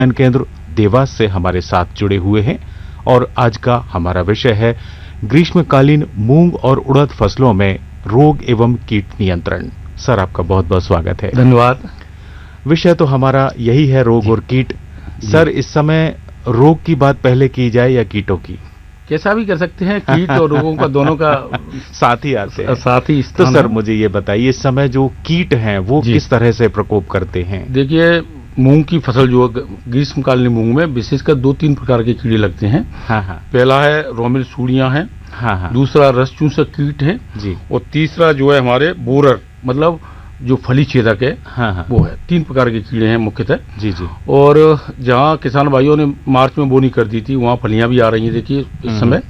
विज्ञान केंद्र देवास से हमारे साथ जुड़े हुए हैं और आज का हमारा विषय है ग्रीष्मकालीन मूंग और उड़द फसलों में रोग एवं कीट नियंत्रण। सर, आपका बहुत बहुत स्वागत है। धन्यवाद। विषय तो हमारा यही है, रोग और कीट। सर, इस समय रोग की बात पहले की जाए या कीटों की? कैसा भी कर सकते हैं, कीट और रोगों का दोनों का साथ ही आते हैं। साथ ही तो सर मुझे ये बताइए, इस समय जो कीट हैं वो किस तरह से प्रकोप करते हैं? देखिए, मूंग की फसल जो ग्रीष्मकालीन मूंग में विशेषकर 2-3 प्रकार के कीड़े लगते हैं। हाँ हाँ। पहला है रोमिल सूड़ियां हैं। हाँ हाँ। दूसरा रस चूसक कीट है जी। और तीसरा जो है हमारे बोरर, मतलब जो फली छेदक है। हाँ हाँ। वो है। 3 प्रकार के कीड़े हैं मुख्यतः। जी जी। और जहाँ किसान भाइयों ने मार्च में बोनी कर दी थी, वहाँ फलियां भी आ रही हैं देखिए इस समय।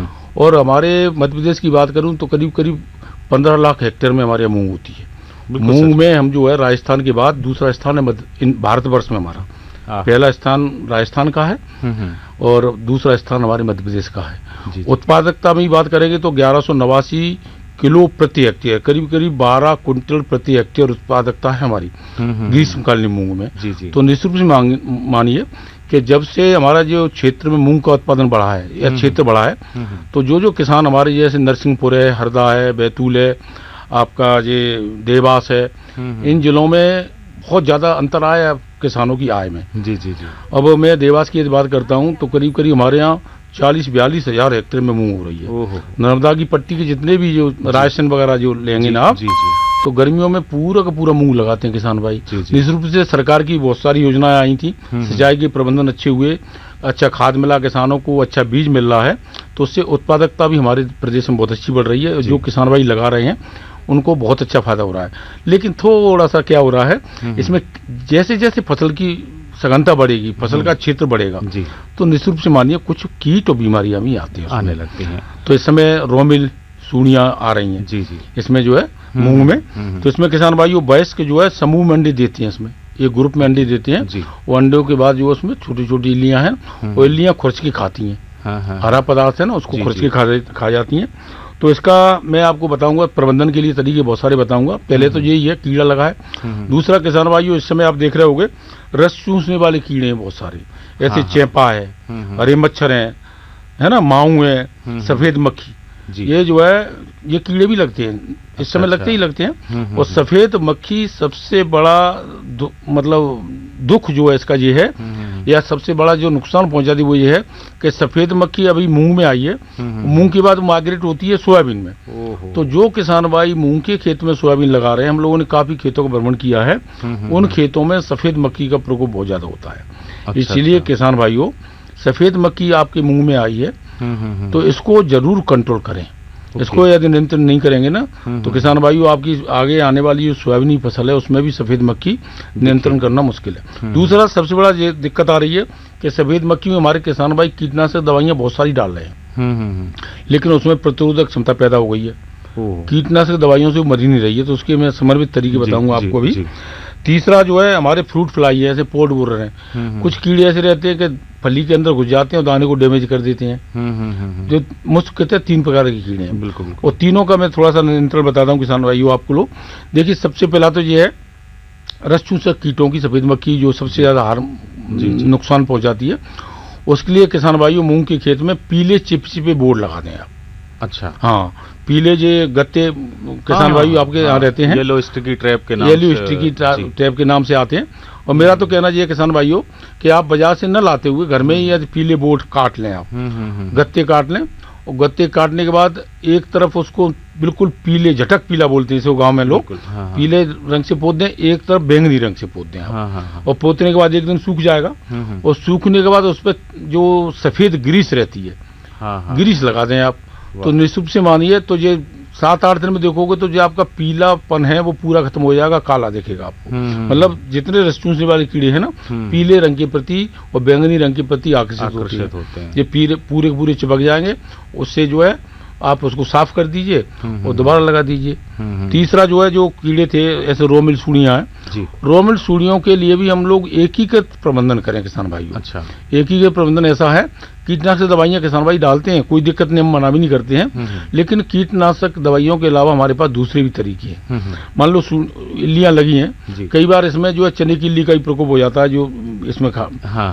और हमारे मध्य प्रदेश की बात करूं तो करीब करीब 15 लाख हेक्टेयर में हमारे यहाँ मूंग होती है। मूंग में हम जो है राजस्थान के बाद दूसरा स्थान है भारतवर्ष में हमारा। पहला स्थान राजस्थान का है और दूसरा स्थान हमारे मध्य प्रदेश का है। उत्पादकता में बात करेंगे तो 1189 किलो प्रति हेक्टेयर, करीब करीब 12 क्विंटल प्रति हेक्टेयर उत्पादकता है हमारी ग्रीष्मकालीन मूंग में। जी। तो निश्चित रूप से मानिए कि जब से हमारा जो क्षेत्र में मूंग का उत्पादन बढ़ा है या क्षेत्र बढ़ा है, तो जो किसान हमारे जैसे नरसिंहपुर है, हरदा है, बैतूल है, आपका ये देवास है, इन जिलों में बहुत ज्यादा अंतर आया है किसानों की आय में। जी जी जी। अब मैं देवास की बात करता हूँ तो करीब करीब हमारे यहाँ 40-42 हजार हेक्टेयर में मूंग हो रही है। नर्मदा की पट्टी के जितने भी जो राशन वगैरह जो लेंगे ना आप, तो गर्मियों में पूरा का पूरा मूंग लगाते हैं किसान भाई। निश्चित रूप से सरकार की बहुत सारी योजनाएं आई थी, सिंचाई के प्रबंधन अच्छे हुए, अच्छा खाद मिला किसानों को, अच्छा बीज मिल रहा है, तो उससे उत्पादकता भी हमारे प्रदेश में बहुत अच्छी बढ़ रही है। जो किसान भाई लगा रहे हैं उनको बहुत अच्छा फायदा हो रहा है। लेकिन थोड़ा सा क्या हो रहा है, इसमें जैसे जैसे फसल की सघनता बढ़ेगी, फसल का क्षेत्र बढ़ेगा, तो निश्चित रूप से मानिए कुछ कीट और बीमारियां भी आने लगती हैं। तो इस समय रोमिल सूड़ियां आ रही हैं। जी जी। इसमें जो है मूंग में, तो इसमें किसान भाइयों वयस्क जो है समूह में अंडे देती हैं, इसमें एक ग्रुप में अंडे देते हैं। वो अंडों के बाद जो उसमें छोटी छोटी इल्लियां हैं, वो इल्लियां खुरच के खाती हैं। हरा पदार्थ है ना, उसको खुरच के खा जाती हैं। तो इसका मैं आपको बताऊंगा, प्रबंधन के लिए तरीके बहुत सारे बताऊंगा। पहले तो यही है, कीड़ा लगा है। दूसरा किसान भाइयों, इस समय आप देख रहे होंगे रस चूसने वाले कीड़े हैं बहुत सारे, ऐसे चेपा है, हरे मच्छर है ना, माऊ है, सफेद मक्खी, ये जो है ये कीड़े भी लगते हैं इस समय। लगते हैं। और सफेद मक्खी सबसे बड़ा मतलब दुख जो है इसका ये है, या सबसे बड़ा जो नुकसान पहुंचाती वो ये है कि सफेद मक्खी अभी मूंग में आई है, मूंग के बाद माइग्रेट होती है सोयाबीन में। तो जो किसान भाई मूंग के खेत में सोयाबीन लगा रहे हैं, हम लोगों ने काफी खेतों का भ्रमण किया है, उन खेतों में सफेद मक्खी का प्रकोप बहुत ज्यादा होता है। इसीलिए किसान भाइयों, सफेद मक्खी आपके मूंग में आई है तो इसको जरूर कंट्रोल करें। इसको यदि नियंत्रण नहीं करेंगे ना, तो किसान भाइयों आपकी आगे आने वाली जो सोयाबीन की फसल है उसमें भी सफेद मक्खी नियंत्रण करना मुश्किल है। दूसरा सबसे बड़ा ये दिक्कत आ रही है कि सफेद मक्खी में हमारे किसान भाई कीटनाशक दवाइयां बहुत सारी डाल रहे हैं, लेकिन उसमें प्रतिरोधक क्षमता पैदा हो गई है, कीटनाशक दवाइयों से मर ही नहीं रही है। तो उसके मैं समर्पित तरीके बताऊंगा आपको भी। तीसरा जो है हमारे फ्रूट फ्लाई है, ऐसे पोड बोरर हैं, कुछ कीड़े ऐसे रहते हैं कि फली के अंदर घुस जाते हैं और दाने को डैमेज कर देते हैं। जो मुख्यतः 3 प्रकार के कीड़े हैं। बिल्कुल। और तीनों का मैं थोड़ा सा नियंत्रण बताता हूँ किसान भाइयों आपको लोग। देखिए, सबसे पहला तो ये है रस चूसक कीटों की सफेद मक्खी, जो सबसे ज्यादा नुकसान पहुंचाती है। उसके लिए किसान भाइयों मूंग के खेत में पीले चिपचिपे बोर्ड लगा दें आप। अच्छा। हाँ, पीले जो गत्ते किसान भाई आपके यहाँ रहते हैं, येलो स्टिकी ट्रैप के नाम से आते हैं। और मेरा तो कहना ये किसान भाइयों कि आप बाजार से न लाते हुए घर में ही यदि पीले बोर्ड काट लें, आप गत्ते काट लें, और गत्ते काटने के बाद एक तरफ उसको बिल्कुल पीले, झटक पीला बोलते हैं इसे गाँव में लोग, पीले रंग से पोत दें, एक तरफ बैंगनी रंग से पोत दें आप। और पोतने के बाद एक दिन सूख जाएगा, और सूखने के बाद उस पर जो सफेद ग्रीस रहती है, ग्रीस लगा दें आप। तो निश्चित से मानिए तो ये 7-8 दिन में देखोगे तो जो आपका पीलापन है वो पूरा खत्म हो जाएगा, काला दिखेगा आपको। मतलब जितने रस चूसने वाले कीड़े हैं ना, पीले रंग के प्रति और बैंगनी रंग के प्रति आकर्षित होते हैं। ये पूरे चिपक जाएंगे, उससे जो है आप उसको साफ कर दीजिए और दोबारा लगा दीजिए। तीसरा जो है, जो कीड़े थे ऐसे रोमिल सूढ़ियाँ हैं, रोमिल सूढ़ियों के लिए भी हम लोग एकीकृत प्रबंधन करें किसान भाइयों। अच्छा। एकीकृत प्रबंधन ऐसा है, कीटनाशक दवाइयाँ किसान भाई डालते हैं, कोई दिक्कत नहीं, हम मना भी नहीं करते हैं, लेकिन कीटनाशक दवाइयों के अलावा हमारे पास दूसरे भी तरीके हैं। मान लो इल्लियाँ लगी हैं, कई बार इसमें जो है चने की इल्ली का ही प्रकोप हो जाता है, जो इसमें